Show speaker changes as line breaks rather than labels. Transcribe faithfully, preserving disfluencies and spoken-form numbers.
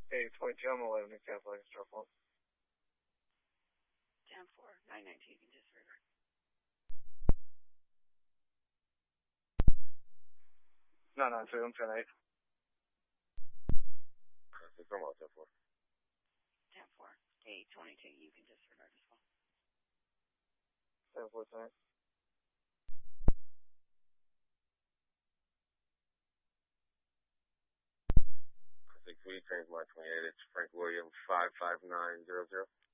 Hey, twenty-two, I'm eleven, Catholic, drop one.
ten four, nine nineteen, you can disregard.
nine nine two, I'm ten eight.
Traffic, come on, ten four.
ten four, eight twenty-two, you can disregard as well.
ten four, ten eight.
Traffic, three, Trains Line twenty-eight, it's Frank Williams, five five nine zero zero.